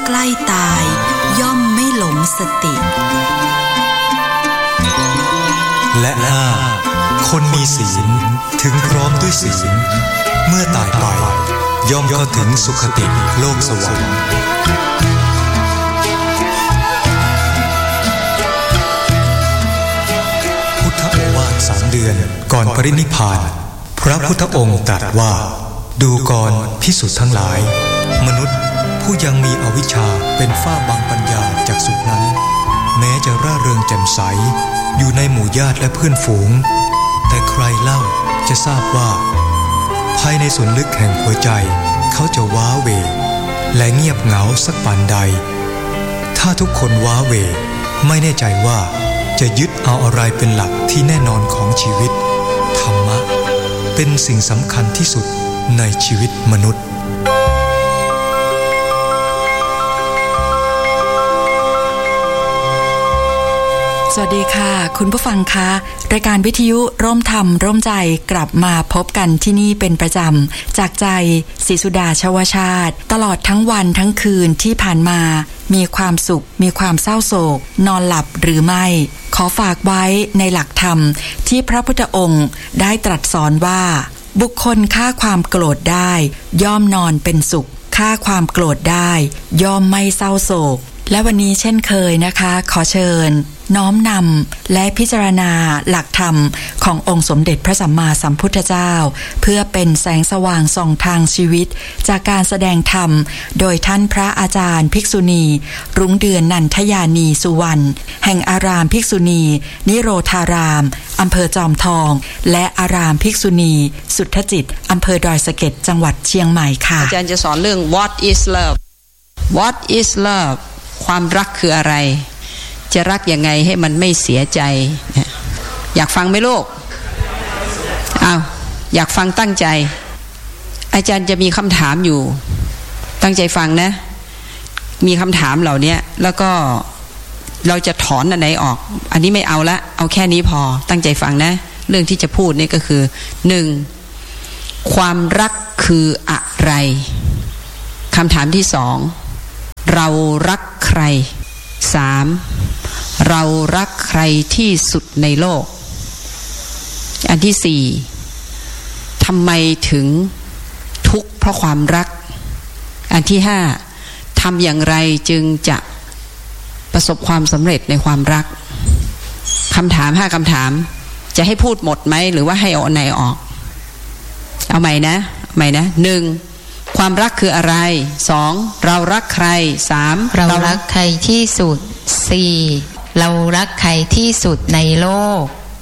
ใกล้ตายย่อมไม่หลงสติและคนมีศีลถึงพร้อมด้วยศีลเมื่อตายไปย่อมเข้าถึงสุคติโลกสวรรค์พุทธโอวาท3 เดือนก่อนปรินิพพานพระพุทธองค์ตรัสว่าดูก่อนภิกษุทั้งหลายมนุษย์ผู้ยังมีอวิชชาเป็นฝ้าบังปัญญาจักษุนั้นแม้จะร่าเริงแจ่มใสอยู่ในหมู่ญาติและเพื่อนฝูงแต่ใครเล่าจะทราบว่าภายในส่วนลึกแห่งหัวใจเขาจะว้าเหวและเงียบเหงาสักปานใดถ้าทุกคนว้าเหวไม่แน่ใจว่าจะยึดเอาอะไรเป็นหลักที่แน่นอนของชีวิตธรรมะเป็นสิ่งสำคัญที่สุดในชีวิตมนุษย์สวัสดีค่ะคุณผู้ฟังคะรายการวิทยุร่วมธรรมร่วมใจกลับมาพบกันที่นี่เป็นประจำจากใจศรีสุดาชวชาติตลอดทั้งวันทั้งคืนที่ผ่านมามีความสุขมีความเศร้าโศกนอนหลับหรือไม่ขอฝากไว้ในหลักธรรมที่พระพุทธองค์ได้ตรัสสอนว่าบุคคลฆ่าความโกรธได้ย่อมนอนเป็นสุขฆ่าความโกรธได้ย่อมไม่เศร้าโศกและวันนี้เช่นเคยนะคะขอเชิญน้อมนำและพิจารณาหลักธรรมขององค์สมเด็จพระสัมมาสัมพุทธเจ้าเพื่อเป็นแสงสว่างส่องทางชีวิตจากการแสดงธรรมโดยท่านพระอาจารย์ภิกษุณีรุ้งเดือนนันทยานีสุวรรณแห่งอารามภิกษุณีนิโรธารามอำเภอจอมทองและอารามภิกษุณีสุทธจิตอำเภอดอยสะเก็ดจังหวัดเชียงใหม่ค่ะอาจารย์จะสอนเรื่อง What is love What is love ความรักคืออะไรจะรักยังไงให้มันไม่เสียใจอยากฟังไหมลูกอยากฟังตั้งใจอาจารย์จะมีคำถามอยู่ตั้งใจฟังนะมีคำถามเหล่านี้แล้วก็เราจะถอนอันไหนออกอันนี้ไม่เอาละเอาแค่นี้พอตั้งใจฟังนะเรื่องที่จะพูดนี่ก็คือ 1. ความรักคืออะไรคำถามที่ 2. เรารักใคร 3. เรารักใครที่สุดในโลกอันที่ 4. ทำไมถึงทุกข์เพราะความรักอันที่ 5. ทำอย่างไรจึงจะประสบความสำเร็จในความรักคำถาม5คำถามจะให้พูดหมดไหมหรือว่าให้เอาไหนออกเอาใหม่นะ1. ความรักคืออะไร 2. เรารักใคร 3. เรารักใครที่สุด 4. เรารักใครที่สุดในโลก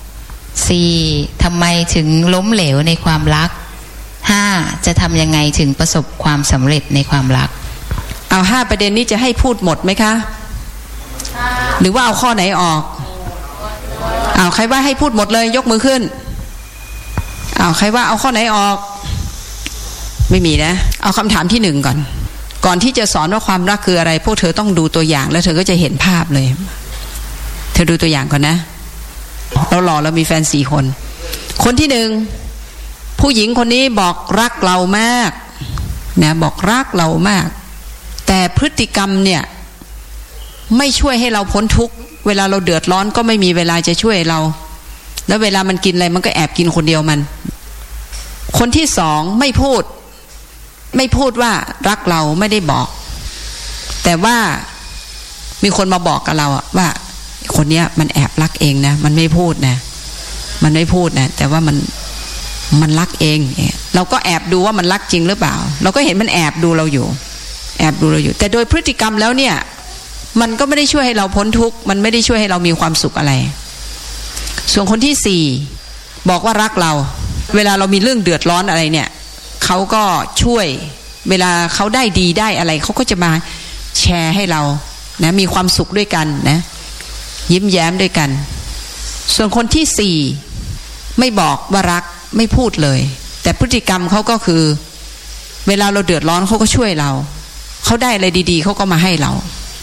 4. ทำไมถึงล้มเหลวในความรัก 5. จะทำยังไงถึงประสบความสำเร็จในความรักเอา5ประเด็นนี้จะให้พูดหมดไหมคะหรือว่าเอาข้อไหนออกเอาใครว่าให้พูดหมดเลยยกมือขึ้นเอาใครว่าเอาข้อไหนออกไม่มีนะเอาคำถามที่1ก่อนที่จะสอนว่าความรักคืออะไรพวกเธอต้องดูตัวอย่างแล้วเธอก็จะเห็นภาพเลยเธอดูตัวอย่างก่อนนะเราหล่อเรามีแฟน4 คนคนที่1ผู้หญิงคนนี้บอกรักเรามากนะบอกรักเรามากแต่พฤติกรรมเนี่ยไม่ช่วยให้เราพ้นทุกข์เวลาเราเดือดร้อนก็ไม่มีเวลาจะช่วยเราแล้วเวลามันกินอะไรมันก็แอบกินคนเดียวมันคนที่2ไม่พูดว่ารักเราไม่ได้บอกแต่ว่ามีคนมาบอกกับเราว่าคนเนี้ยมันแอบรักเองนะมันไม่พูดนะแต่ว่ามันรักเองเราก็แอบดูว่ามันรักจริงหรือเปล่าเราก็เห็นมันแอบดูเราอยู่แต่โดยพฤติกรรมแล้วเนี่ยมันก็ไม่ได้ช่วยให้เราพ้นทุกข์มันไม่ได้ช่วยให้เรามีความสุขอะไรส่วนคนที่4บอกว่ารักเราเวลาเรามีเรื่องเดือดร้อนอะไรเนี่ยเขาก็ช่วยเวลาเขาได้ดีได้อะไรเขาก็จะมาแชร์ให้เรานะมีความสุขด้วยกันนะยิ้มแย้มด้วยกันส่วนคนที่4ไม่บอกว่ารักไม่พูดเลยแต่พฤติกรรมเขาก็คือเวลาเราเดือดร้อนเขาก็ช่วยเราเขาได้อะไรดีๆเขาก็มาให้เรา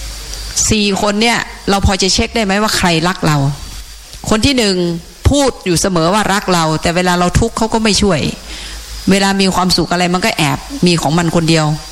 4 คนเนี่ยเราพอจะเช็คได้ไหมว่าใครรักเราคนที่1พูดอยู่เสมอว่ารักเราแต่เวลาเราทุกข์เขาก็ไม่ช่วยเวลามีความสุขอะไรมันก็แอบมีของมันคนเดียวค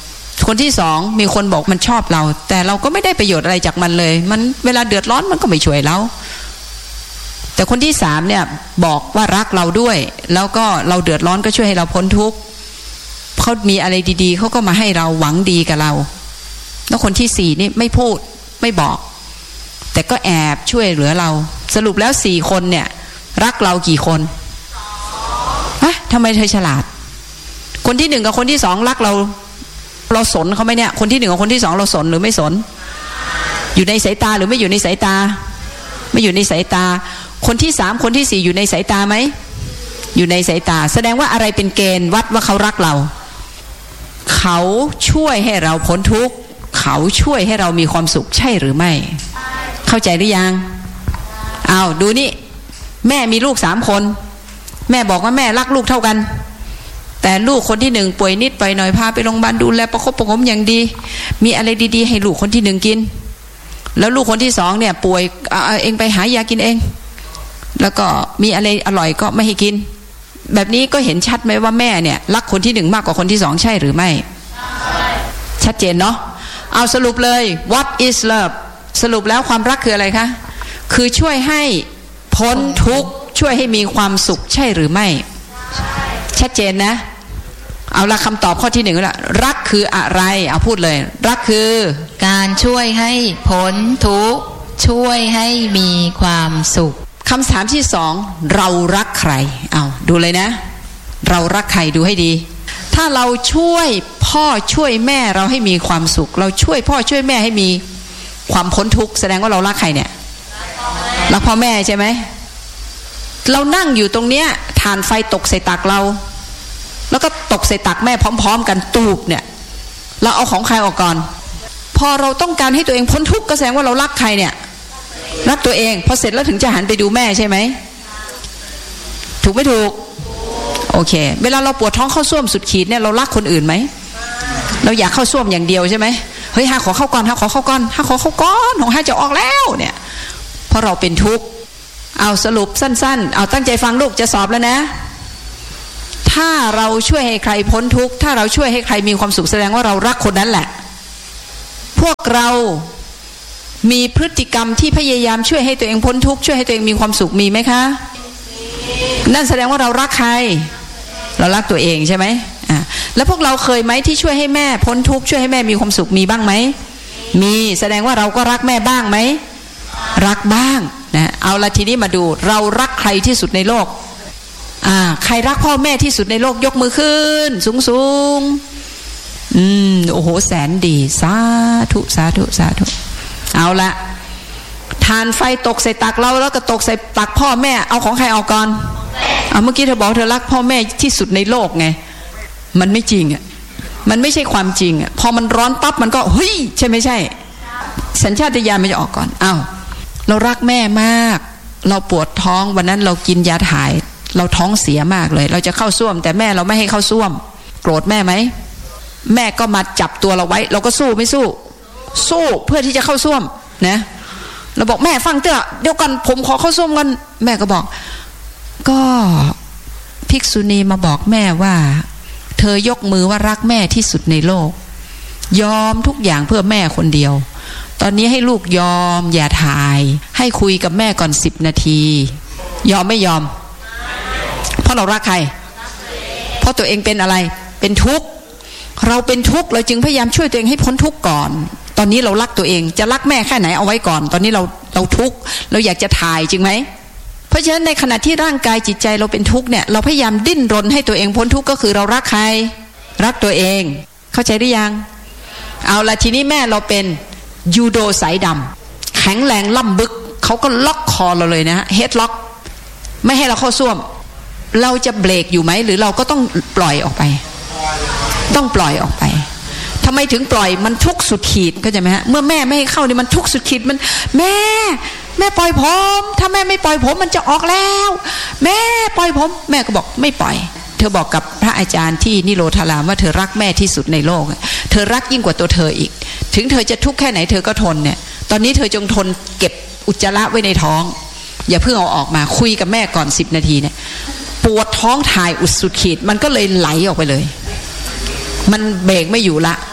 คนที่สองมีคนบอกมันชอบเราแต่เราก็ไม่ได้ประโยชน์อะไรจากมันเลยมันเวลาเดือดร้อนมันก็ไม่ช่วยเราแต่คนที่สามเนี่ยบอกว่ารักเราด้วยแล้วก็เราเดือดร้อนก็ช่วยให้เราพ้นทุกข์เขามีอะไรดีๆเขาก็มาให้เราหวังดีกับเราแล้วคนที่สี่นี่ไม่พูดไม่บอกแต่ก็แอบช่วยเหลือเราสรุปแล้ว4คนเนี่ยรักเรากี่คนทำไมเธอฉลาดคนที่1กับคนที่2รักเราสนเขาไหมเนี่ยคนที่1กับคนที่2เราสนหรือไม่สนอยู่ในสายตาหรือไม่อยู่ในสายตาไม่อยู่ในสายตาคนที่3คนที่4อยู่ในสายตาไหมอยู่ในสายตาแสดงว่าอะไรเป็นเกณฑ์วัดว่าเขารักเราเขาช่วยให้เราพ้นทุกข์เขาช่วยให้เรามีความสุขใช่หรือไม่เข้าใจหรือยังเอาดูนี่แม่มีลูก3คนแม่บอกว่าแม่รักลูกเท่ากันแต่ลูกคนที่1ป่วยนิดไปหน่อยพาไปโรงพยาบาลดูแลประคบประงมอย่างดีมีอะไรดีๆให้ลูกคนที่1กินแล้วลูกคนที่2เนี่ยป่วยเองไปหายากินเองแล้วก็มีอะไรอร่อยก็ไม่ให้กินแบบนี้ก็เห็นชัดไหมว่าแม่เนี่ยรักคนที่1มากกว่าคนที่2ใช่หรือไม่ชัดเจนเนาะเอาสรุปเลย what is love สรุปแล้วความรักคืออะไรคะคือช่วยให้พ้นทุกข์ช่วยให้มีความสุขใช่หรือไม่ชัดเจนนะเอาละคำตอบข้อที่1ละรักคืออะไรเอาพูดเลยรักคือการช่วยให้พ้นทุกข์ช่วยให้มีความสุขคำถามที่2เรารักใครเอาดูเลยนะเรารักใครดูให้ดีถ้าเราช่วยพ่อช่วยแม่เราให้มีความสุขเราช่วยพ่อช่วยแม่ให้มีความพ้นทุกข์แสดงว่าเรารักใครเนี่ยรักพ่อแม่ใช่ไหมเรานั่งอยู่ตรงเนี้ยถ่านไฟตกใส่ตักเราแล้วก็ตกใส่ตักแม่พร้อมๆกันตูบเนี่ยเราเอาของใครออกก่อนพอเราต้องการให้ตัวเองพ้นทุกข์ก็แสดงว่าเรารักใครเนี่ยรักตัวเองพอเสร็จแล้วถึงจะหันไปดูแม่ใช่ไหมถูกไม่ถูกโอเคเวลาเราปวดท้องเข้าส้วมสุดขีดเนี่ยเรารักคนอื่นไหมเราอยากเข้าส้วมอย่างเดียวใช่ไหมเฮ้ยขอเข้าก่อนขอเข้าก่อนของจะออกแล้วเนี่ยเพราะเราเป็นทุกข์เอาสรุปสั้นๆเอาตั้งใจฟังลูกจะสอบแล้วนะถ้าเราช่วยให้ใครพ้นทุกข์ถ้าเราช่วยให้ใครมีความสุขแสดงว่าเรารักคนนั้นแหละพวกเรามีพฤติกรรมที่พยายามช่วยให้ตัวเองพ้นทุกข์ช่วยให้ตัวเองมีความสุขมีไหมคะนั่นแสดงว่าเรารักใครเรารักตัวเองใช่ไหมแล้วพวกเราเคยไหมที่ช่วยให้แม่พ้นทุกข์ช่วยให้แม่มีความสุขมีบ้างไหมมีแสดงว่าเราก็รักแม่บ้างไหมรักบ้างนะเอาละทีนี้มาดูเรารักใครที่สุดในโลกใครรักพ่อแม่ที่สุดในโลกยกมือขึ้นสูงโอ้โหแสนดีสาธุสาธุสาธุเอาละทานไฟตกใส่ตักเราแล้วก็ตกใส่ตักพ่อแม่เอาของใครออกก่อนเมื่อกี้เธอบอกเธอรักพ่อแม่ที่สุดในโลกไงมันไม่จริงมันไม่ใช่ความจริงพอมันร้อนปั๊บมันก็เฮ้ยใช่ไม่ใช่สัญชาตญาณมันจะออกก่อนเรารักแม่มากเราปวดท้องวันนั้นเรากินยาถ่ายเราท้องเสียมากเลยเราจะเข้าส้วมแต่แม่เราไม่ให้เข้าส้วมโกรธแม่ไหมแม่ก็มาจับตัวเราไว้เราก็สู้ไม่สู้เพื่อที่จะเข้าส้วมนะเราบอกแม่ฟังเถอะเดี๋ยวก่อนผมขอเข้าส้วมกันแม่ก็บอกก็ภิกษุณีมาบอกแม่ว่าเธอยกมือว่ารักแม่ที่สุดในโลกยอมทุกอย่างเพื่อแม่คนเดียวตอนนี้ให้ลูกยอมอย่าถ่ายให้คุยกับแม่ก่อน10 นาทียอมไม่ยอมเพราะเรารักใครเพราะตัวเองเป็นอะไรเป็นทุกข์เราเป็นทุกข์เราจึงพยายามช่วยตัวเองให้พ้นทุกข์ก่อนตอนนี้เรารักตัวเองจะรักแม่แค่ไหนเอาไว้ก่อนตอนนี้เราทุกข์เราอยากจะถ่ายจริงไหมเพราะฉะนั้นในขณะที่ร่างกายจิตใจเราเป็นทุกข์เนี่ยเราพยายามดิ้นรนให้ตัวเองพ้นทุกข์ก็คือเรารักใครรักตัวเองเข้าใจหรือยังเอาละทีนี้แม่เราเป็นยูโดสายดำแข็งแรงล่ำบึกเขาก็ล็อกคอเราเลยนะเฮดล็อกไม่ให้เราเข้าส้วมเราจะเบรกอยู่ไหมหรือเราก็ต้องปล่อยออกไปต้องปล่อยออกไปทำไมถึงปล่อยมันทุกข์สุดขีดเข้าใจไหมฮะเมื่อแม่ไม่ให้เข้านี่มันทุกข์สุดขีดมันแม่ปล่อยผมถ้าแม่ไม่ปล่อยผมมันจะออกแล้วแม่ปล่อยผมแม่ก็บอกไม่ปล่อยเธอบอกกับพระอาจารย์ที่นิโรธารามว่าเธอรักแม่ที่สุดในโลกเธอรักยิ่งกว่าตัวเธออีกถึงเธอจะทุกข์แค่ไหนเธอก็ทนเนี่ยตอนนี้เธอจงทนเก็บอุจจาระไว้ในท้องอย่าเพิ่งเอาออกมาคุยกับแม่ก่อน10 นาทีเนี่ยปวดท้องถ่ายอุดสุดขีดมันก็เลยไหลออกไปเลยมันเบรกไม่อยู่ละ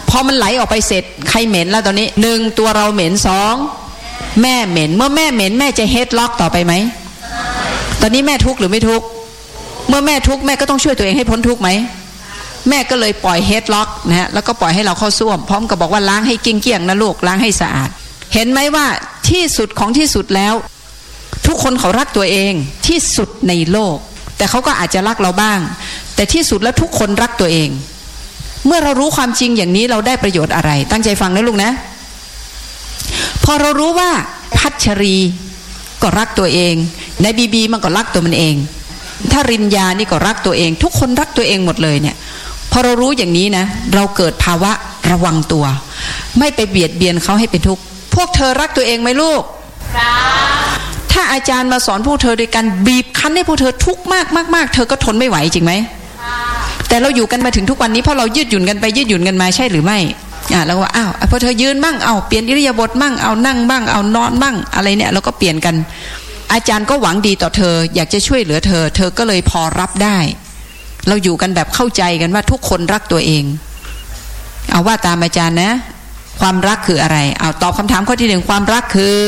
พอมันไหลออกไปเสร็จใครเหม็นแล้วตอนนี้1ตัวเราเหม็น2แม่เหม็นเมื่อแม่เหม็นแม่จะเฮดล็อกต่อไปไหมตอนนี้แม่ทุกข์หรือไม่ทุกข์เมื่อแม่ทุกข์แม่ก็ต้องช่วยตัวเองให้พ้นทุกข์ไหมแม่ก็เลยปล่อยเฮดล็อกนะฮะแล้วก็ปล่อยให้เราเข้าส้วมพร้อมกับบอกว่าล้างให้เกลี้ยงๆนะลูกล้างให้สะอาดเห็นไหมว่าที่สุดของที่สุดแล้วทุกคนเขารักตัวเองที่สุดในโลกแต่เขาก็อาจจะรักเราบ้างแต่ที่สุดแล้วทุกคนรักตัวเองเมื่อเรารู้ความจริงอย่างนี้เราได้ประโยชน์อะไรตั้งใจฟังนะลูกนะพอเรารู้ว่าพัชรีก็รักตัวเองในบีมันก็รักตัวมันเองถ้าริญญานี่ก็รักตัวเองทุกคนรักตัวเองหมดเลยเนี่ยพอเรารู้อย่างนี้นะเราเกิดภาวะระวังตัวไม่ไปเบียดเบียนเขาให้เป็นทุกข์พวกเธอรักตัวเองไหมลูกถ้าอาจารย์มาสอนพวกเธอโดยการบีบคั้นให้พวกเธอทุกข์มากเธอก็ทนไม่ไหวจริงไหมแต่เราอยู่กันมาถึงทุกวันนี้เพราะเรายืดหยุ่นกันไปยืดหยุ่นกันมาใช่หรือไม่เราว่าอ้าวพอเธอยืนบ้างเอาเปลี่ยนอิริยาบถบ้างเอานั่งบ้างเอานอนบ้างอะไรเนี่ยเราก็เปลี่ยนกันอาจารย์ก็หวังดีต่อเธออยากจะช่วยเหลือเธอเธอก็เลยพอรับได้เราอยู่กันแบบเข้าใจกันว่าทุกคนรักตัวเองเอาว่าตามอาจารย์นะความรักคืออะไรเอาตอบคำถามข้อที่1ความรักคือ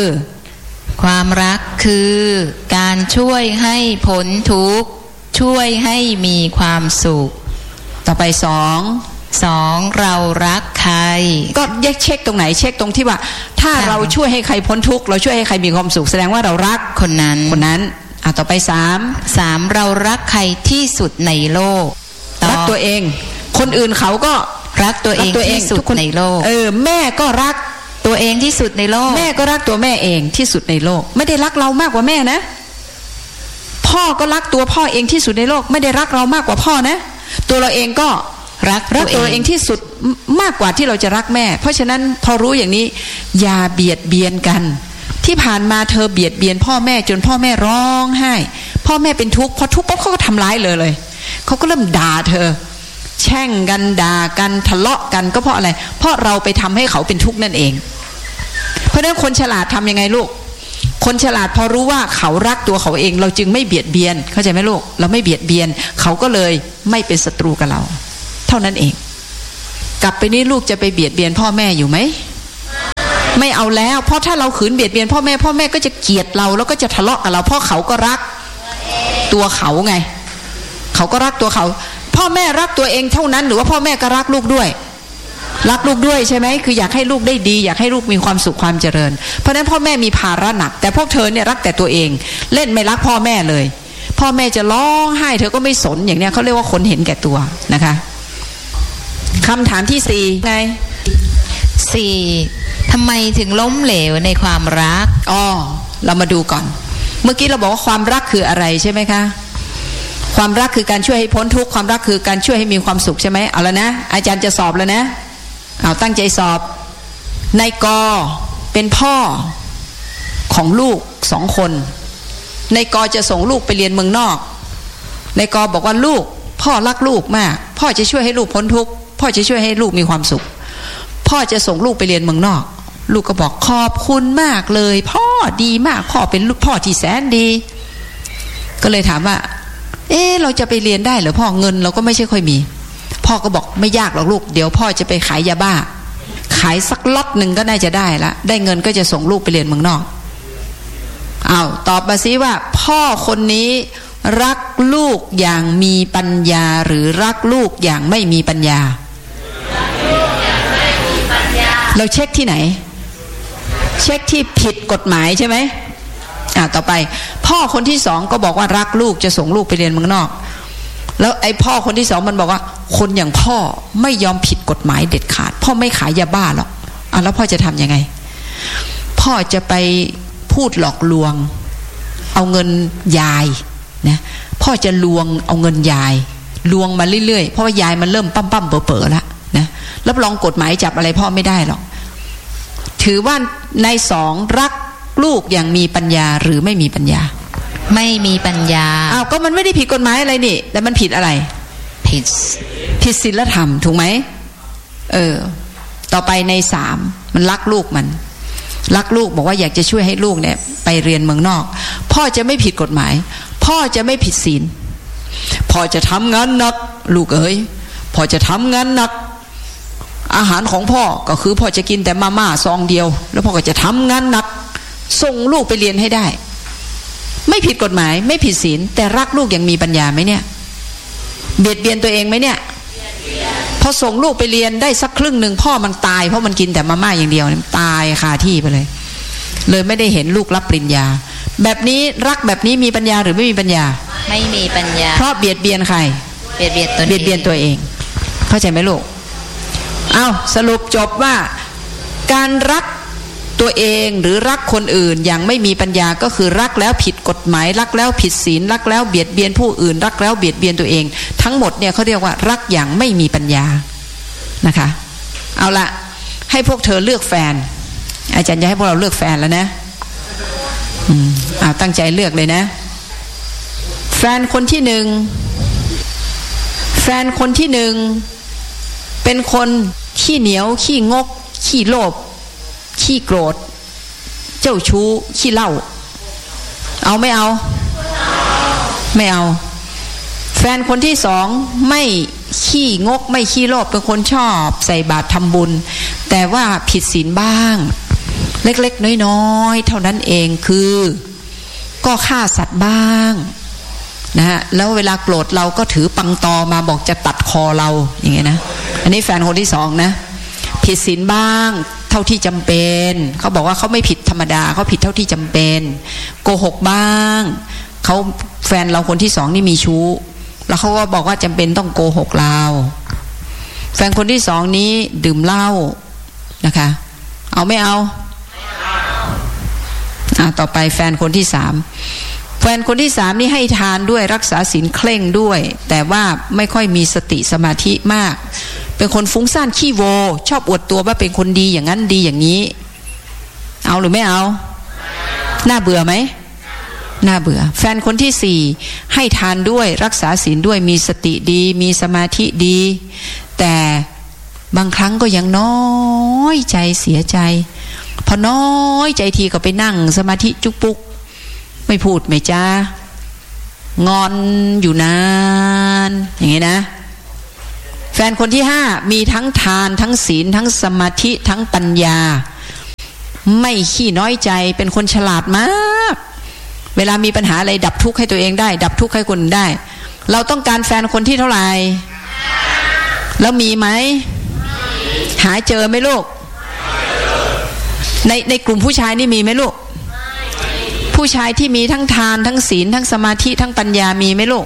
การช่วยให้พ้นทุกข์ช่วยให้มีความสุขต่อไป2เรารักใครก็แยกเช็คตรงไหนเช็คตรงที่ว่าถ้าเราช่วยให้ใครพ้นทุกข์เราช่วยให้ใครมีความสุขแสดงว่าเรารักคนนั้นต่อไป3เรารักใครที่สุดในโลกรักตัวเองคนอื่นเขาก็รักตัวเองที่สุดในโลกแม่ก็รักตัวเองที่สุดในโลกแม่ก็รักตัวแม่เองที่สุดในโลกไม่ได้รักเรามากกว่าแม่นะพ่อก็รักตัวพ่อเองที่สุดในโลกไม่ได้รักเรามากกว่าพ่อนะตัวเราเองก็รักตัวเองที่สุดมากกว่าที่เราจะรักแม่เพราะฉะนั้นพอรู้อย่างนี้อย่าเบียดเบียนกันที่ผ่านมาเธอเบียดเบียนพ่อแม่จนพ่อแม่ร้องไห้พ่อแม่เป็นทุกข์พอทุกข์ปุ๊บเขาก็ทำร้ายเลยเขาก็เริ่มด่าเธอแช่งกันด่ากันทะเลาะกันก็เพราะอะไรเพราะเราไปทำให้เขาเป็นทุกข์นั่นเองเพราะฉะนั้นคนฉลาดทำยังไงลูกคนฉลาดพอรู้ว่าเขารักตัวเขาเองเราจึงไม่เบียดเบียนเข้าใจไหมลูกเราไม่เบียดเบียนเขาก็เลยไม่เป็นศัตรูกับเราเท่านั้นเองกลับไปนี้ลูกจะไปเบียดเบียนพ่อแม่อยู่ไหมไม่เอาแล้วเพราะถ้าเราขืนเบียดเบียนพ่อแม่ก็จะเกลียดเราแล้วก็จะทะเลาะกับเราเพราะเขาก็รักตัวเขาไงเขาก็รักตัวเขาพ่อแม่รักตัวเองเท่านั้นหรือว่าพ่อแม่ก็รักลูกด้วยใช่ไหมคืออยากให้ลูกได้ดีอยากให้ลูกมีความสุขความเจริญเพราะฉะนั้นพ่อแม่มีภาระหนักแต่พวกเธอเนี่ยรักแต่ตัวเองเล่นไม่รักพ่อแม่เลยพ่อแม่จะร้องไห้เธอก็ไม่สนอย่างเนี้ยเขาเรียกว่าคนเห็นแก่ตัวนะคะคำถามที่4ไง 4ทำไมถึงล้มเหลวในความรักเรามาดูก่อนเมื่อกี้เราบอกว่าความรักคืออะไรใช่ไหมคะความรักคือการช่วยให้พ้นทุกข์ความรักคือการช่วยให้มีความสุขใช่ไหมเอาแล้วนะอาจารย์จะสอบแล้วนะเอาตั้งใจสอบนายกเป็นพ่อของลูก2คนนายกจะส่งลูกไปเรียนเมืองนอกนายกบอกว่าลูกพ่อรักลูกมากพ่อจะช่วยให้ลูกพ้นทุกข์พ่อจะช่วยให้ลูกมีความสุขพ่อจะส่งลูกไปเรียนเมืองนอกลูกก็บอกขอบคุณมากเลยพ่อดีมากพ่อเป็นลูกพ่อที่แสนดีก็เลยถามว่าเราจะไปเรียนได้หรือพ่อเงินเราก็ไม่ใช่ค่อยมีพ่อก็บอกไม่ยากหรอกลูกเดี๋ยวพ่อจะไปขายยาบ้าขายสักล็อตหนึ่งก็น่าจะได้ละได้เงินก็จะส่งลูกไปเรียนเมืองนอกตอบมาซิว่าพ่อคนนี้รักลูกอย่างมีปัญญาหรือรักลูกอย่างไม่มีปัญญาเราเช็คที่ไหนเช็คที่ผิดกฎหมายใช่ไหมต่อไปพ่อคนที่2ก็บอกว่ารักลูกจะส่งลูกไปเรียนเมืองนอกแล้วไอ้พ่อคนที่2มันบอกว่าคนอย่างพ่อไม่ยอมผิดกฎหมายเด็ดขาดพ่อไม่ขายยาบ้าหรอกแล้วพ่อจะทำยังไงพ่อจะไปพูดหลอกลวงเอาเงินยายนะพ่อจะลวงเอาเงินยายลวงมาเรื่อยๆเพราะว่ายายมันเริ่มปั้มๆเป๋อๆแล้วนะรับรองกฎหมายจับอะไรพ่อไม่ได้หรอกถือว่าใน2รักลูกอย่างมีปัญญาหรือไม่มีปัญญาไม่มีปัญญาก็มันไม่ได้ผิดกฎหมายอะไรนี่แต่มันผิดอะไรผิดศีลธรรมถูกไหมต่อไปใน3มันรักลูกมันรักลูกบอกว่าอยากจะช่วยให้ลูกเนี่ยไปเรียนเมืองนอกพ่อจะไม่ผิดกฎหมายพ่อจะไม่ผิดศีลพ่อจะทำงานหนักลูกเอ้ยพ่อจะทำงานหนักอาหารของพ่อก็คือพ่อจะกินแต่มาม่าซองเดียวแล้วพ่อก็จะทำงานหนักส่งลูกไปเรียนให้ได้ไม่ผิดกฎหมายไม่ผิดศีลแต่รักลูกอย่างมีปัญญาไหมเนี่ยเบียดเบียนตัวเองไหมเนี่ยพอส่งลูกไปเรียนได้สักครึ่งหนึ่งพ่อมันตายเพราะมันกินแต่มาม่าอย่างเดียวตายคาที่ไปเลยไม่ได้เห็นลูกรับปริญญาแบบนี้รักแบบนี้มีปัญญาหรือไม่มีปัญญาไม่มีปัญญาเพราะเบียดเบียนใครเบียดเบียนตัวเองเข้าใจไหมลูกเอาสรุปจบว่าการรักตัวเองหรือรักคนอื่นอย่างไม่มีปัญญาก็คือรักแล้วผิดกฎหมายรักแล้วผิดศีลรักแล้วเบียดเบียนผู้อื่นรักแล้วเบียดเบียนตัวเองทั้งหมดเนี่ยเขาเรียกว่ารักอย่างไม่มีปัญญานะคะเอาละให้พวกเธอเลือกแฟนอาจารย์จะให้พวกเราเลือกแฟนแล้วนะตั้งใจเลือกเลยนะแฟนคนที่หนึ่งเป็นคนขี้เหนียวขี้งกขี้โลภขี้โกรธเจ้าชู้ขี้เหล้าเอาไม่เอาไม่เอาแฟนคนที่สองไม่ขี้งกไม่ขี้โลภเป็นคนชอบใส่บาตรทำบุญแต่ว่าผิดศีลบ้างเล็กๆน้อยๆเท่านั้นเองคือก็ฆ่าสัตว์บ้างนะฮะแล้วเวลาโกรธเราก็ถือปังตอมาบอกจะตัดคอเราอย่างเงี้ยนะอันนี้แฟนคนที่สองนะผิดศีลบ้างเท่าที่จำเป็นเขาบอกว่าเขาไม่ผิดธรรมดาเขาผิดเท่าที่จำเป็นโกหกบ้างเขาแฟนเราคนที่สองนี่มีชู้แล้วเขาก็บอกว่าจำเป็นต้องโกหกเราแฟนคนที่สองนี้ดื่มเหล้านะคะเอาไม่เอาต่อไปแฟนคนที่สามนี่ให้ทานด้วยรักษาศีลเคร่งด้วยแต่ว่าไม่ค่อยมีสติสมาธิมากเป็นคนฟุ้งซ่านขี้โวชอบอวดตัวว่าเป็นคนดีอย่างนั้นดีอย่างนี้เอาหรือไม่เอาน่าเบื่อไหมน่าเบื่อแฟนคนที่สี่ให้ทานด้วยรักษาศีลด้วยมีสติดีมีสมาธิดีแต่บางครั้งก็ยังน้อยใจเสียใจพอน้อยใจทีก็ไปนั่งสมาธิจุกปุกไม่พูดไม่จ้างอนอยู่นานอย่างงี้นะแฟนคนที่ห้ามีทั้งทานทั้งศีลทั้งสมาธิทั้งปัญญาไม่ขี้น้อยใจเป็นคนฉลาดมากเวลามีปัญหาอะไรดับทุกข์ให้ตัวเองได้ดับทุกข์ให้คนอื่นได้เราต้องการแฟนคนที่เท่าไหร่แล้วมีไหมหาเจอไหมลูกในกลุ่มผู้ชายนี่มีไหมลูกผู้ชายที่มีทั้งทานทั้งศีลทั้งสมาธิทั้งปัญญามีไหมลูก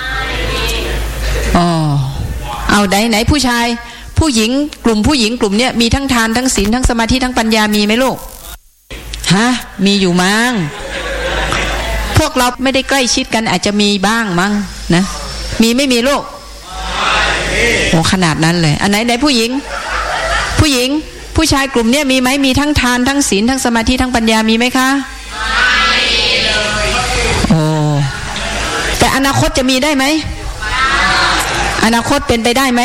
อ๋อเอาไหนผู้ชายผู้หญิงกลุ่มผู้หญิงกลุ่มเนี้ยมีทั้งทานทั้งศีลทั้งสมาธิทั้งปัญญามีไหมลูกฮะมีอยู่มั้งพวกเราไม่ได้ใกล้ชิดกันอาจจะมีบ้างมั้งนะมีไม่มีลูกโอ้ขนาดนั้นเลยอันไหนผู้หญิงผู้ชายกลุ่มเนี้ยมีไหมมีทั้งทานทั้งศีลทั้งสมาธิทั้งปัญญามีไหมคะไม่เลยโอ้แต่อนาคตจะมีได้ไหมอนาคตเป็นไปได้ไหม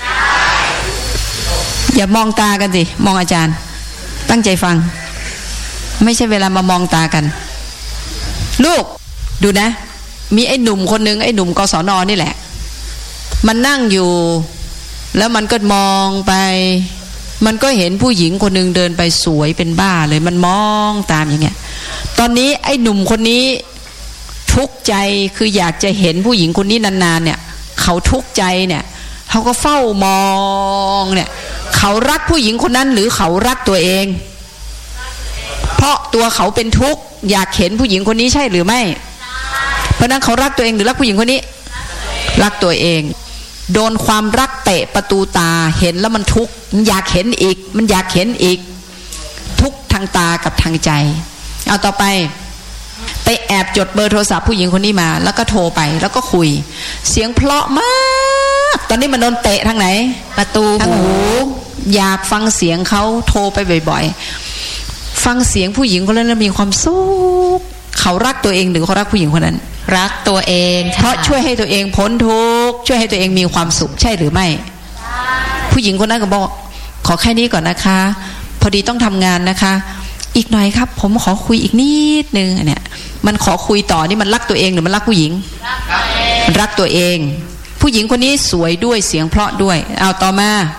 อย่ามองตากันสิมองอาจารย์ตั้งใจฟังไม่ใช่เวลามามองตากันลูกดูนะมีไอ้หนุ่มคนนึงไอ้หนุ่มกศน.นี่แหละมันนั่งอยู่แล้วมันก็มองไปมันก็เห็นผู้หญิงคนนึงเดินไปสวยเป็นบ้าเลยมันมองตามอย่างเงี้ยตอนนี้ไอ้หนุ่มคนนี้ทุกข์ใจคืออยากจะเห็นผู้หญิงคนนี้นานๆเนี่ยเขาทุกข์ใจเนี่ยเขาก็เฝ้ามองเนี่ยเขารักผู้หญิงคนนั้นหรือเขารักตัวเองเพราะตัวเขาเป็นทุกข์อยากเห็นผู้หญิงคนนี้ใช่หรือไม่เพราะนั้นเขารักตัวเองหรือรักผู้หญิงคนนี้รักตัวเองโดนความรักเตะประตูตาเห็นแล้วมันทุกข์มันอยากเห็นอีกมันอยากเห็นอีกทุกทางตากับทางใจเอาต่อไปแอบจดเบอร์โทรศัพท์ผู้หญิงคนนี้มาแล้วก็โทรไปแล้วก็คุยเสียงเพราะมากตอนนี้มันโดนเตะทางไหนประตูทางหูอยากฟังเสียงเขาโทรไปบ่อยๆฟังเสียงผู้หญิงคนนั้นแล้วมีความสุขเขารักตัวเองหรือเขารักผู้หญิงคนนั้นรักตัวเองเพราะช่วยให้ตัวเองพ้นทุกข์ช่วยให้ตัวเองมีความสุขใช่หรือไม่ผู้หญิงคนนั้นก็บอกขอแค่นี้ก่อนนะคะพอดีต้องทำงานนะคะอีกหน่อยครับผมขอคุยอีกนิดนึงเนี่ยมันขอคุยต่อนี่มันรักตัวเองหรือมันรักผู้หญิงมันรักตัวเองผู้หญิงคนนี้สวยด้วยเสียงเพราะด้วยเอาต่อมา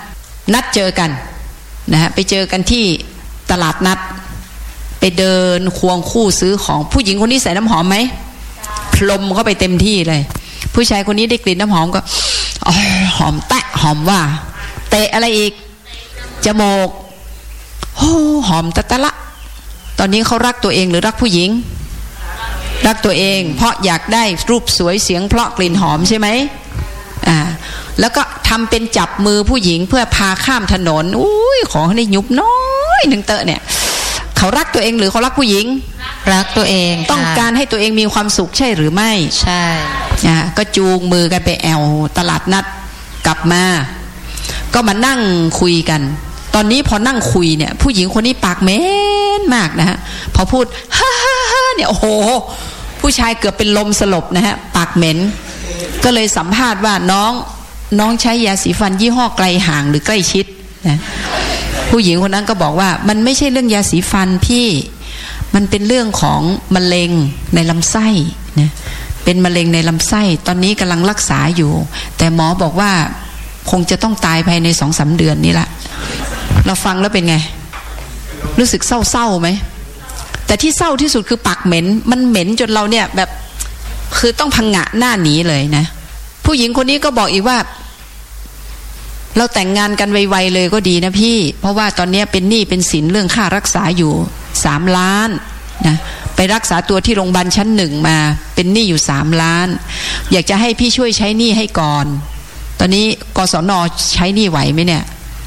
นัดเจอกันนะฮะไปเจอกันที่ตลาดนัดไปเดินควงคู่ซื้อของผู้หญิงคนนี้ใส่น้ำหอมไหมพรมเข้าไปเต็มที่เลยผู้ชายคนนี้ได้กลิ่นน้ำหอมก็หอมแตะหอมว่าเตะอะไรอีกจมูกโอ้หอมตะละตอนนี้เขารักตัวเองหรือรักผู้หญิงรักตัวเองเพราะอยากได้รูปสวยเสียงเพราะกลิ่นหอมใช่ไหมแล้วก็ทำเป็นจับมือผู้หญิงเพื่อพาข้ามถนนอุ้ยของนี่ยุบน้อยหนึ่งเตอะเนี่ยเขารักตัวเองหรือเขารักผู้หญิงรักตัวเองต้องการให้ตัวเองมีความสุขใช่หรือไม่ใช่ก็จูงมือกันไปแอวตลาดนัดกลับมาก็มานั่งคุยกันตอนนี้พอนั่งคุยเนี่ยผู้หญิงคนนี้ปากเหม็นมากนะฮะพอพูดฮ่าฮ่าเนี่ยโอ้โหผู้ชายเกือบเป็นลมสลบนะฮะปากเหม็นก็เลยสัมภาษณ์ว่าน้องใช้ยาสีฟันยี่ห้อไกลห่างหรือใกล้ชิดนะผู้หญิงคนนั้นก็บอกว่ามันไม่ใช่เรื่องยาสีฟันพี่มันเป็นเรื่องของมะเร็งในลำไส้นะเป็นมะเร็งในลำไส้ตอนนี้กำลังรักษาอยู่แต่หมอบอกว่าคงจะต้องตายภายใน 2-3 เดือนนี้ละเราฟังแล้วเป็นไงรู้สึกเศร้าๆไหมแต่ที่เศร้าที่สุดคือปากเหม็นมันเหม็นจนเราเนี่ยแบบคือต้องพังงะหน้าหนีเลยนะผู้หญิงคนนี้ก็บอกอีกว่าเราแต่งงานกันไวๆเลยก็ดีนะพี่เพราะว่าตอนนี้เป็นหนี้เป็นสินเรื่องค่ารักษาอยู่3 ล้านนะไปรักษาตัวที่โรงพยาบาลชั้น1มาเป็นหนี้อยู่3 ล้านอยากจะให้พี่ช่วยใช้หนี้ให้ก่อนตอนนี้กสน.ใช้หนี้ไหวไหมเนี่ย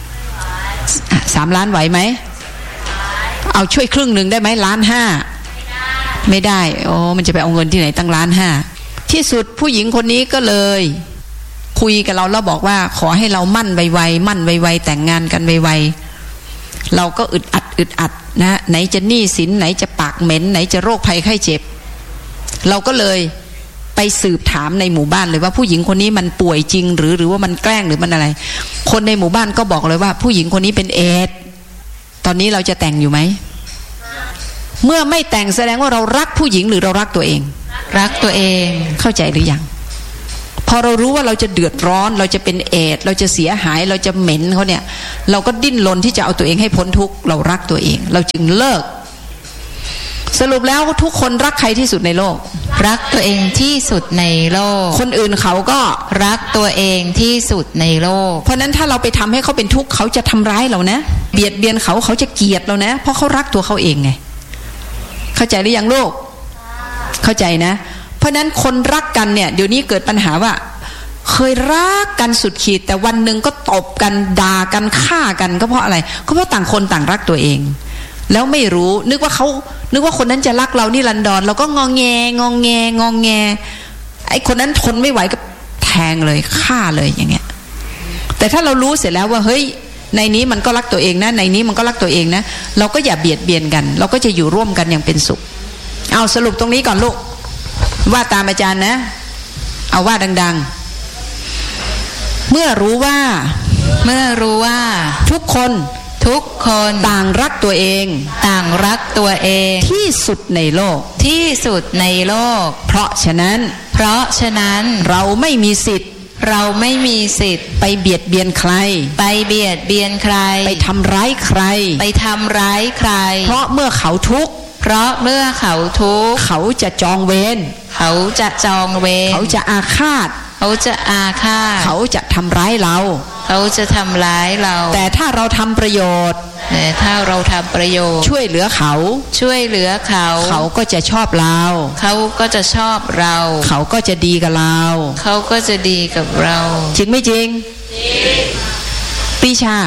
3 ล้านไหวไหมเอาช่วยครึ่งหนึ่งได้ไหม1.5 ล้านไม่ได้โอ้มันจะไปเอาเงินที่ไหนตั้ง1.5 ล้านที่สุดผู้หญิงคนนี้ก็เลยคุยกับเราแล้วบอกว่าขอให้เรามั่นไวๆมั่นไวๆแต่งงานกันไวๆเราก็อึดอัดนะไหนจะหนี้สินไหนจะปากเหม็นไหนจะโรคภัยไข้เจ็บเราก็เลยไปสืบถามในหมู่บ้านเลยว่าผู้หญิงคนนี้มันป่วยจริงหรือว่ามันแกล้งหรือมันอะไรคนในหมู่บ้านก็บอกเลยว่าผู้หญิงคนนี้เป็นเอดส์ตอนนี้เราจะแต่งอยู่ไหมเมื่อไม่แต่งแสดงว่าเรารักผู้หญิงหรือเรารักตัวเองรักตัวเองเข้าใจหรือยังพอเรารู้ว่าเราจะเดือดร้อนเราจะเป็นเอดส์เราจะเสียหายเราจะเหม็นเขาเนี่ยเราก็ดิ้นรนที่จะเอาตัวเองให้พ้นทุกข์เรารักตัวเองเราจึงเลิกสรุปแล้วทุกคนรักใครที่สุดในโลกรักตัวเองที่สุดในโลกคนอื่นเขาก็รักตัวเองที่สุดในโลกเพราะนั้นถ้าเราไปทำให้เขาเป็นทุกข์เขาจะทำร้ายเรานะเบียดเบียนเขาจะเกลียดเรานะเพราะเขารักตัวเขาเองไงเข้าใจหรือยังลูกเข้าใจนะเพราะนั้นคนรักกันเนี่ยเดี๋ยวนี้เกิดปัญหาว่าเคยรักกันสุดขีดแต่วันหนึ่งก็ตบกันด่ากันฆ่ากันก็เพราะอะไรก็เพราะต่างคนต่างรักตัวเองแล้วไม่รู้นึกว่าคนนั้นจะรักเรานี่รันดอนเราก็งอแงไอ้คนนั้นทนไม่ไหวก็แทงเลยฆ่าเลยอย่างเงี้ยแต่ถ้าเรารู้เสร็จแล้วว่าเฮ้ยในนี้มันก็รักตัวเองนะในนี้มันก็รักตัวเองนะเราก็อย่าเบียดเบียนกันเราก็จะอยู่ร่วมกันอย่างเป็นสุขเอาสรุปตรงนี้ก่อนลูกว่าตามอาจารย์นะเอาว่าดังๆเมื่อรู้ว่าทุกคนต่างรักตัวเองที่สุดในโลกเพราะฉะนั้นเราไม่มีสิทธิ์ไปเบียดเบียนใครไปทำร้ายใครเพราะเมื่อเขาทุกข์เขาจะจองเวรเขาจะอาฆาตเขาจะทำร้ายเราแต่ถ้าเราทำประโยชน์ช่วยเหลือเขาเขาก็จะชอบเราเขาก็จะดีกับเราจริงไม่จริงปีชา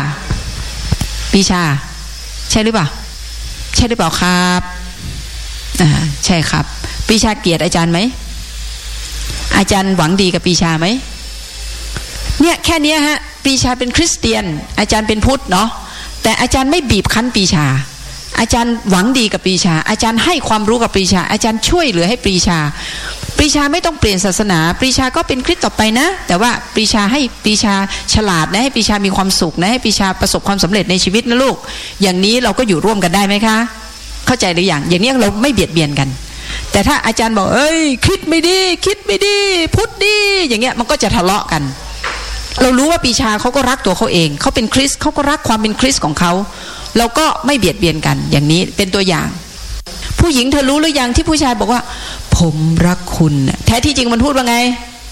ใช่หรือเปล่าครับใช่ครับปีชาเกลียดอาจารย์ไหมอาจารย์หวังดีกับปีชาไหมเนี่ยแค่นี้ฮะปีชาเป็นคริสเตียนอาจารย์เป็นพุทธเนาะแต่อาจารย์ไม่บีบคั้นปีชาอาจารย์หวังดีกับปีชาอาจารย์ให้ความรู้กับปีชาอาจารย์ช่วยเหลือให้ปีชาไม่ต้องเปลี่ยนศาสนาปีชาก็เป็นคริสต์ต่อไปนะแต่ว่าปีชาให้ปีชาฉลาดนะให้ปีชามีความสุขนะให้ปีชาประสบความสำเร็จในชีวิตนะลูกอย่างนี้เราก็อยู่ร่วมกันได้ไหมคะเข้าใจหรือยังอย่างนี้เราไม่เบียดเบียนกันแต่ถ้าอาจารย์บอกคิดไม่ดีพุทธดีอย่างเงี้ยมันก็จะทะเลาะกันเรารู้ว่าปีชาเขาก็รักตัวเขาเองเขาเป็นคริสเขาก็รักความเป็นคริสของเขาเราก็ไม่เบียดเบียนกันอย่างนี้เป็นตัวอย่างผู้หญิงเธอรู้หรือยังที่ผู้ชายบอกว่าผมรักคุณแท้ที่จริงมันพูดว่าไง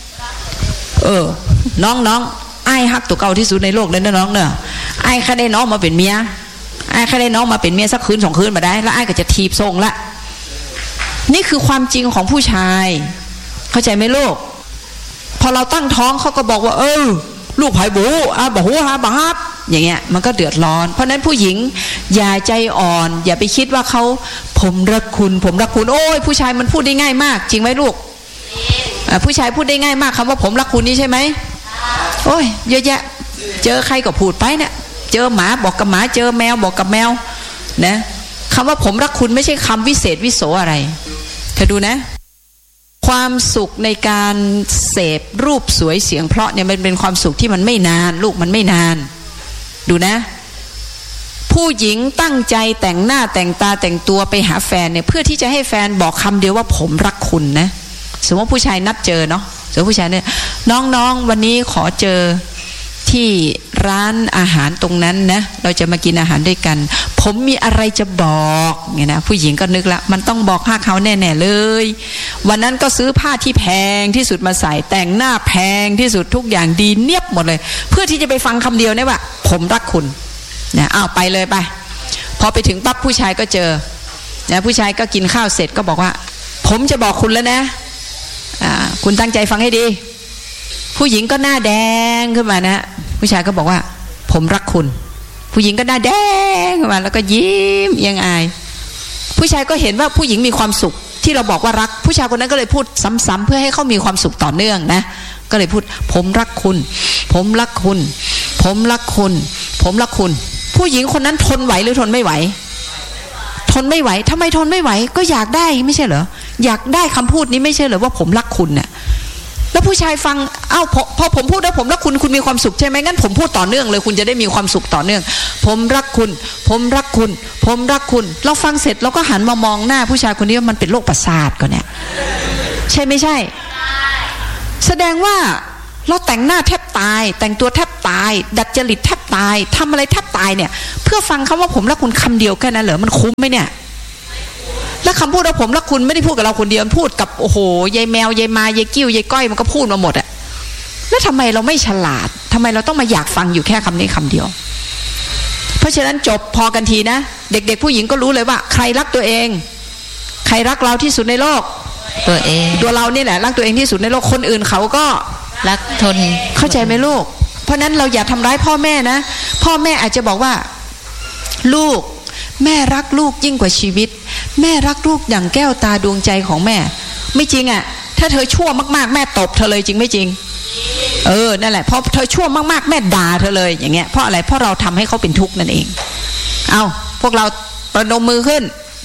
น้องไอ้ฮักตัวเก่าที่สุดในโลกเลยนะน้องเนอะไอ้แค่ได้น้องมาเป็นเมียไอ้แค่ได้น้องมาเป็นเมียสักคืน2 คืนมาได้แล้วไอ้ก็จะทีบทรงละนี่คือความจริงของผู้ชายเข้าใจไหมลูกพอเราตั้งท้องเขาก็บอกว่าลูกไผ่บูบอกหูฮาบาฮับอย่างเงี้ยมันก็เดือดร้อนเพราะนั้นผู้หญิงอย่าใจอ่อนอย่าไปคิดว่าเขาผมรักคุณโอ้ยผู้ชายมันพูดได้ง่ายมากจริงไหมลูกผู้ชายพูดได้ง่ายมากคำว่าผมรักคุณนี่ใช่ไหมโอ้ยเยอะแยะเจอใครก็พูดไปเนี่ยเจอหมาบอกกับหมาเจอแมวบอกกับแมวนะคำว่าผมรักคุณไม่ใช่คำวิเศษวิโสอะไรเธอดูนะความสุขในการเสพรูปสวยเสียงเพราะเนี่ยมันเป็นความสุขที่มันไม่นานลูกมันไม่นานดูนะผู้หญิงตั้งใจแต่งหน้าแต่งตาแต่งตัวไปหาแฟนเนี่ยเพื่อที่จะให้แฟนบอกคำเดียวว่าผมรักคุณนะสมมติผู้ชายนัดเจอเนาะสมมติผู้ชายเนี่ยน้องวันนี้ขอเจอที่ร้านอาหารตรงนั้นนะเราจะมากินอาหารด้วยกันผมมีอะไรจะบอกไงนะผู้หญิงก็นึกละมันต้องบอกผ้าเขาแน่ๆเลยวันนั้นก็ซื้อผ้าที่แพงที่สุดมาใส่แต่งหน้าแพงที่สุดทุกอย่างดีเนียบหมดเลยเพื่อที่จะไปฟังคำเดียวเนี่ยว่าผมรักคุณนะไปเลยไปพอไปถึงปั๊บผู้ชายก็เจอนะผู้ชายก็กินข้าวเสร็จก็บอกว่าผมจะบอกคุณแล้วนะคุณตั้งใจฟังให้ดีผู้หญิงก็หน้าแดงขึ้นมานะผู้ชายก็บอกว่าผมรักคุณผู้หญิงก็หน้าแดงขึ้นมาแล้วก็ยิ้มยังอายผู้ชายก็เห็นว่าผู้หญิงมีความสุขที่เราบอกว่ารักผู้ชายคนนั้นก็เลยพูดซ้ำๆเพื่อให้เขามีความสุขต่อเนื่องนะก็เลยพูดผมรักคุณผมรักคุณผมรักคุณผมรักคุณผู้หญิงคนนั้นทนไหวหรือทนไม่ไหวทนไม่ไหวทำไมทนไม่ไหวก็อยากได้ไม่ใช่เหรออยากได้คำพูดนี้ไม่ใช่เหรอว่าผมรักคุณน่ะแล้วผู้ชายฟังพอผมพูดแล้วผมรักคุณคุณมีความสุขใช่ไหมงั้นผมพูดต่อเนื่องเลยคุณจะได้มีความสุขต่อเนื่องผมรักคุณผมรักคุณผมรักคุณเราฟังเสร็จเราก็หันมามองหน้าผู้ชายคนนี้ว่ามันเป็นโรคประสาทก่อนเนี่ยใช่ไม่ใช่แสดงว่าเราแต่งหน้าแทบตายแต่งตัวแทบตายดัดจริตแทบตายทำอะไรแทบตายเนี่ยเพื่อฟังคำว่าผมรักคุณคำเดียวแค่นั้นเหรอมันคุ้มไหมเนี่ยแล้วคำพูดว่าผมรักคุณไม่ได้พูดกับเราคนเดียวพูดกับโอ้โหยายแมวยายมายายกิ้วยายก้อยมันก็พูดมาหมดอะแล้วทำไมเราไม่ฉลาดทำไมเราต้องมาอยากฟังอยู่แค่คำนี้คำเดียวเพราะฉะนั้นจบพอกันทีนะเด็กๆผู้หญิงก็รู้เลยว่าใครรักตัวเองใครรักเราที่สุดในโลกตัวเองตัวเรานี่แหละรักตัวเองที่สุดในโลกคนอื่นเขาก็รักทนเข้าใจไหมลูกเพราะนั้นเราอย่าทำร้ายพ่อแม่นะพ่อแม่อาจจะบอกว่าลูกแม่รักลูกยิ่งกว่าชีวิตแม่รักลูกอย่างแก้วตาดวงใจของแม่ไม่จริงอ่ะถ้าเธอชั่วมากๆแม่ตบเธอเลยจริงไม่จริงนั่นแหละเพราะเธอชั่วมากๆแม่ด่าเธอเลยอย่างเงี้ยเพราะอะไรเพราะเราทำให้เขาเป็นทุกข์นั่นเองพวกเราประนมมือขึ้น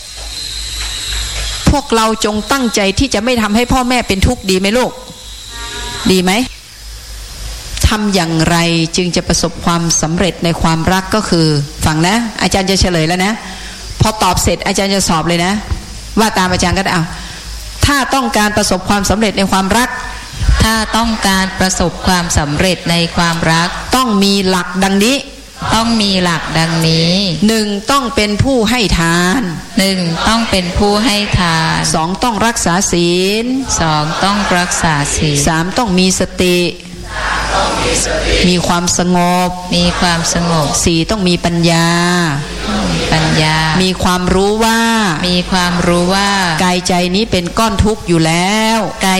พวกเราจงตั้งใจที่จะไม่ทำให้พ่อแม่เป็นทุกข์ดีไหมลูกดีไหมทำอย่างไรจึงจะประสบความสำเร็จในความรักก็คือฟังนะอาจารย์จะเฉลยแล้วนะพอตอบเสร็จอาจารย์จะสอบเลยนะว่าตามอาจารย์ก็ได้ถ้าต้องการประสบความสำเร็จในความรักถ้าต้องการประสบความสำเร็จในความรักต้องมีหลักดังนี้ต้องมีหลักดังนี้ 1ต้องเป็นผู้ให้ทาน 1ต้องเป็นผู้ให้ทาน 2ต้องรักษาศีล 2ต้องรักษาศีล 3ต้องมีสติมีความสงบ4ต้องมีปัญญามีความรู้ว่ากายใจนี้เป็นก้อนทุกข์อยู่แล้ว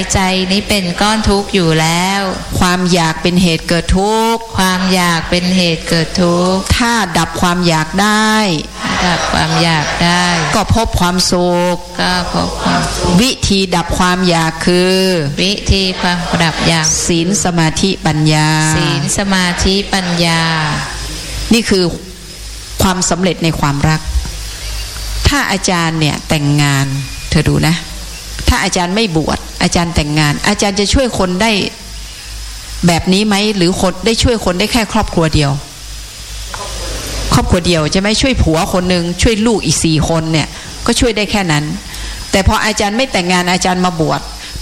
ความอยากเป็นเหตุเกิดทุกข์ถ้าดับความอยากได้ก็พบความสุขวิธีดับความอยากคือศีลสมาธิปัญญานี่คือความสำเร็จในความรักถ้าอาจารย์เนี่ยแต่งงานเธอดูนะถ้าอาจารย์ไม่บวชอาจารย์แต่งงานอาจารย์จะช่วยคนได้แบบนี้ไหมหรือคนได้ช่วยคนได้แค่ครอบครัวเดียวใช่ไหมช่วยผัวคนนึงช่วยลูกอีก4 คนเนี่ยก็ช่วยได้แค่นั้นแต่พออาจารย์ไม่แต่งงานอาจารย์มาบวช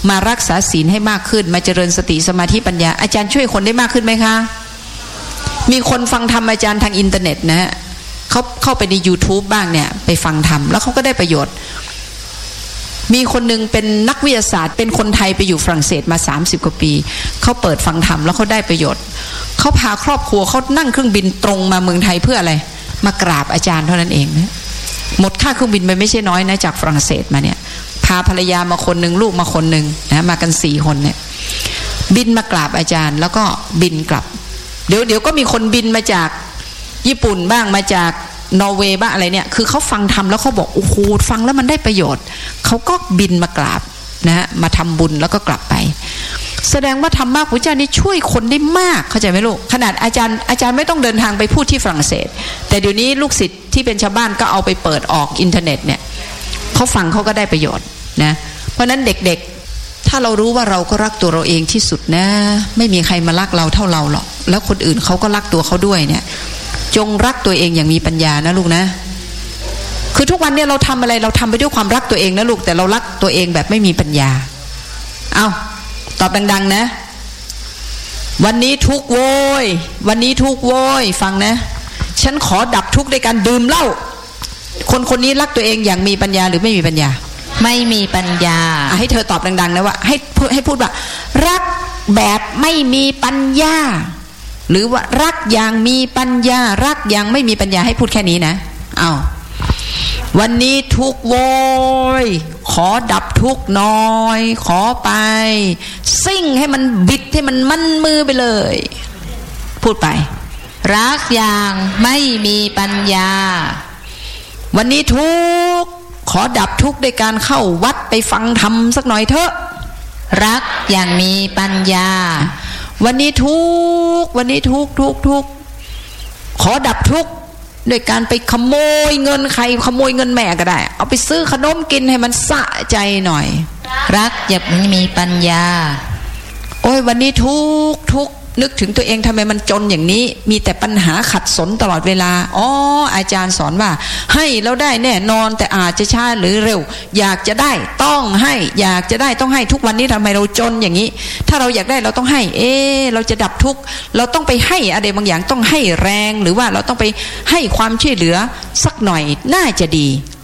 มารักษาศีลให้มากขึ้นมาเจริญสติสมาธิปัญญาอาจารย์ช่วยคนได้มากขึ้นไหมคะมีคนฟังธรรมอาจารย์ทางอินเทอร์เน็ตนะฮะเขาเข้าไปใน YouTube บ้างเนี่ยไปฟังธรรมแล้วเขาก็ได้ประโยชน์มีคนหนึ่งเป็นนักวิทยาศาสตร์เป็นคนไทยไปอยู่ฝรั่งเศสมา30 กว่าปีเขาเปิดฟังธรรมแล้วเขาได้ประโยชน์เขาพาครอบครัวเขานั่งเครื่องบินตรงมาเมืองไทยเพื่ออะไรมากราบอาจารย์เท่านั้นเองนะหมดค่าเครื่องบินไปไม่ใช่น้อยนะจากฝรั่งเศสมาเนี่ยพาภรรยามาคนหนึ่งลูกมาคนหนึ่งนะมากัน4 คนเนี่ยบินมากราบอาจารย์แล้วก็บินกลับเดี๋ยวก็มีคนบินมาจากญี่ปุ่นบ้างมาจากนอร์เวย์บ้างอะไรเนี่ยคือเขาฟังธรรมแล้วเขาบอกโอ้โหฟังแล้วมันได้ประโยชน์เขาก็บินมากราบนะฮะมาทำบุญแล้วก็กลับไปแสดงว่าธรรมะพระเจ้านี่ช่วยคนได้มากเข้าใจไหมลูกขนาดอาจารย์ไม่ต้องเดินทางไปพูดที่ฝรั่งเศสแต่เดี๋ยวนี้ลูกศิษย์ที่เป็นชาวบ้านก็เอาไปเปิดออกอินเทอร์เน็ตเนี่ยเขาฟังเขาก็ได้ประโยชน์นะเพราะนั้นเด็กๆถ้าเรารู้ว่าเราก็รักตัวเราเองที่สุดนะไม่มีใครมารักเราเท่าเราหรอกแล้วคนอื่นเขาก็รักตัวเขาด้วยเนี่ยจงรักตัวเองอย่างมีปัญญานะลูกนะคือทุกวันเนี่ยเราทำอะไรเราทำไปด้วยความรักตัวเองนะลูกแต่เรารักตัวเองแบบไม่มีปัญญาเอาตอบดังๆนะวันนี้ทุกข์โวยวันนี้ทุกข์โวยฟังนะฉันขอดับทุกข์ด้วยการดื่มเหล้าคนนี้รักตัวเองอย่างมีปัญญาหรือไม่มีปัญญาไม่มีปัญญาให้เธอตอบดังๆนะว่าให้พูดว่ารักแบบไม่มีปัญญาหรือว่ารักอย่างมีปัญญารักอย่างไม่มีปัญญาให้พูดแค่นี้นะเอาวันนี้ทุกข์โวยขอดับทุกข์น้อยขอไปซิ่งให้มันบิดให้มันมั่นมือไปเลยพูดไปรักอย่างไม่มีปัญญาวันนี้ทุกข์ขอดับทุกข์ด้วยการเข้าวัดไปฟังธรรมสักหน่อยเถอะรักอย่างมีปัญญาวันนี้ทุกข์วันนี้ทุกข์ขอดับทุกข์ด้วยการไปขโมยเงินใครขโมยเงินแม่ก็ได้เอาไปซื้อขนมกินให้มันสะใจหน่อยรักอย่างมีปัญญาโอ้ยวันนี้ทุกข์นึกถึงตัวเองทำไมมันจนอย่างนี้มีแต่ปัญหาขัดสนตลอดเวลาอ๋ออาจารย์สอนว่าให้แล้วได้แน่นอนแต่อาจจะช้าหรือเร็วอยากจะได้ต้องให้อยากจะได้ต้องให้ทุกวันนี้ทำไมเราจนอย่างนี้ถ้าเราอยากได้เราต้องให้เราจะดับทุกข์เราต้องไปให้อะไรบางอย่างต้องให้แรงหรือว่าเราต้องไปให้ความช่วยเหลือสักหน่อยน่าจะดี